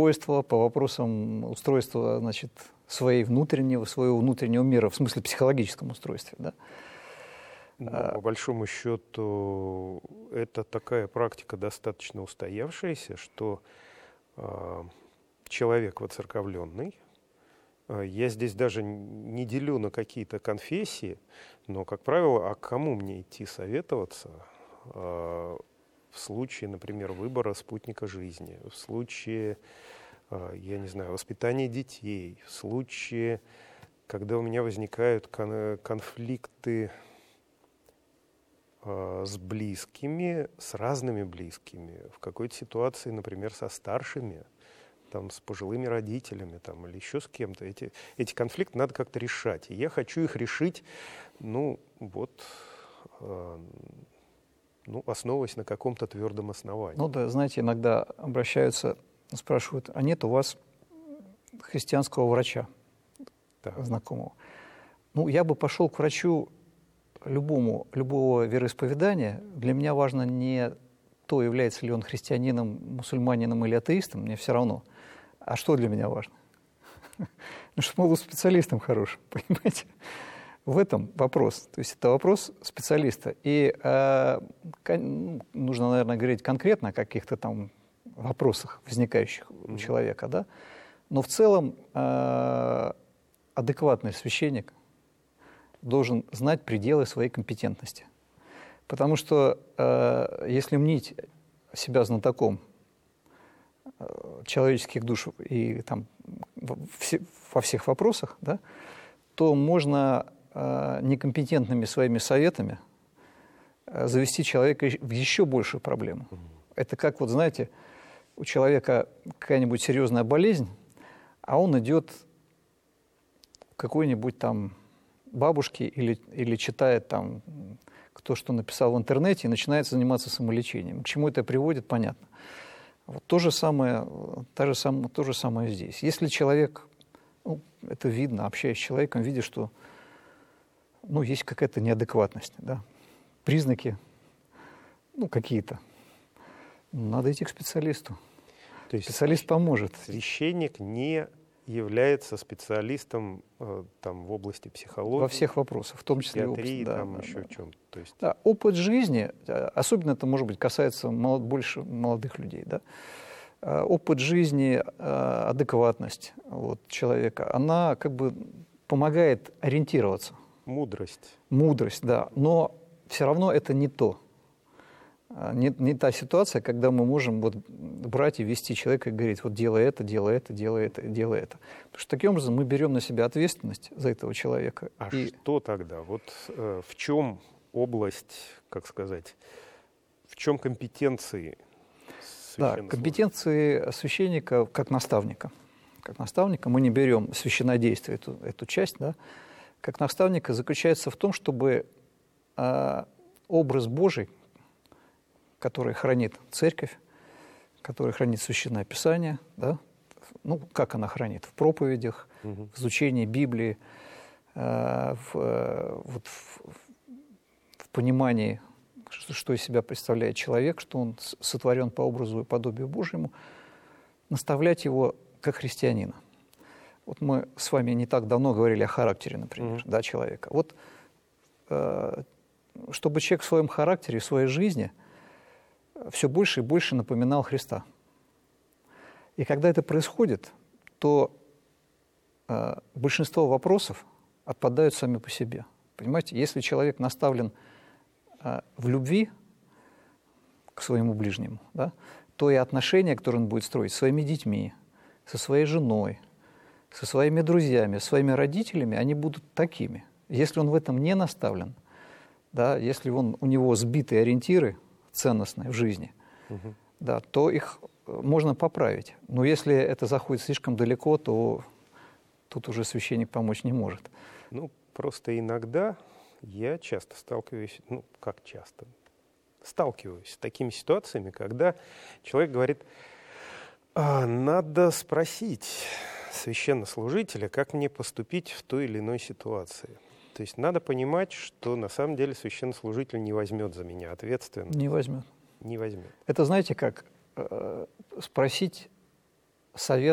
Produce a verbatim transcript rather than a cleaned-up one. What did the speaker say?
устройства, по вопросам устройства, значит, своей внутреннего, своего внутреннего мира, в смысле психологическом устройстве, да. Ну, по большому счету, это такая практика достаточно устоявшаяся, что э, человек воцерковленный, э, я здесь даже не делю на какие-то конфессии, но, как правило, а к кому мне идти советоваться э, в случае, например, выбора спутника жизни, в случае, э, я не знаю, воспитания детей, в случае, когда у меня возникают кон- конфликты с близкими, с разными близкими, в какой-то ситуации, например, со старшими, там, с пожилыми родителями там, или еще с кем-то. Эти, эти конфликты надо как-то решать. И я хочу их решить, ну, вот, э, ну, основываясь на каком-то твердом основании. Ну да, знаете, иногда обращаются, спрашивают, а нет у вас христианского врача, да, знакомого? Ну, я бы пошел к врачу любому, любого вероисповедания. Для меня важно не то, является ли он христианином, мусульманином или атеистом, мне все равно. А что для меня важно? Ну, чтобы он был специалистом хорошим, понимаете? В этом вопрос. То есть это вопрос специалиста. И э, нужно, наверное, говорить конкретно о каких-то там вопросах, возникающих у человека, да? Но в целом э, адекватный священник должен знать пределы своей компетентности. Потому что э, если мнить себя знатоком э, человеческих душ и там, все, во всех вопросах, да, то можно э, некомпетентными своими советами э, завести человека в еще большую проблему. Это как, вот знаете, у человека какая-нибудь серьезная болезнь, а он идет в какой-нибудь там бабушки или, или читает там, кто что написал в интернете, и начинает заниматься самолечением. К чему это приводит, понятно. Вот то же самое, то же самое, то же самое здесь. Если человек, ну, это видно, общаясь с человеком, видишь, что ну, есть какая-то неадекватность, да, признаки, ну, какие-то, надо идти к специалисту. То есть специалист поможет. Священник не является специалистом э, там, в области психологии, во всех вопросах, в том числе психиатрии, да, там да, еще да. в чем-то. То есть... Да, опыт жизни, особенно это, может быть, касается молод, больше молодых людей, да? Опыт жизни, адекватность вот, человека, она как бы помогает ориентироваться. Мудрость. Мудрость, да, но все равно это не то. Не, не та ситуация, когда мы можем вот брать и вести человека и говорить, вот делай это, делай это, делай это, делай это. Потому что таким образом мы берем на себя ответственность за этого человека. А и... что тогда? Вот э, в чем область, как сказать, в чем компетенции священнослужителя? Да, компетенции священника как наставника. Как наставника мы не берем священнодействие, эту, эту часть, да. Как наставника заключается в том, чтобы э, образ Божий, который хранит церковь, который хранит Священное Писание, да? Ну, как она хранит? В проповедях, угу. в изучении Библии, э, в, э, вот в, в понимании, что, что из себя представляет человек, что он сотворен по образу и подобию Божьему, наставлять его как христианина. Вот мы с вами не так давно говорили о характере, например, угу. да, человека. Вот э, чтобы человек в своем характере, в своей жизни все больше и больше напоминал Христа. И когда это происходит, то э, большинство вопросов отпадают сами по себе. Понимаете, если человек наставлен э, в любви к своему ближнему, да, то и отношения, которые он будет строить со своими детьми, со своей женой, со своими друзьями, со своими родителями, они будут такими. Если он в этом не наставлен, да, если он, у него сбитые ориентиры ценностные в жизни, угу. да, то их можно поправить. Но если это заходит слишком далеко, то тут уже священник помочь не может. Ну, просто иногда я часто сталкиваюсь, ну, как часто, сталкиваюсь с такими ситуациями, когда человек говорит, а, надо спросить священнослужителя, как мне поступить в той или иной ситуации. То есть надо понимать, что на самом деле священнослужитель не возьмет за меня ответственность. Не возьмет. Не возьмет. Это, знаете, как э, спросить совет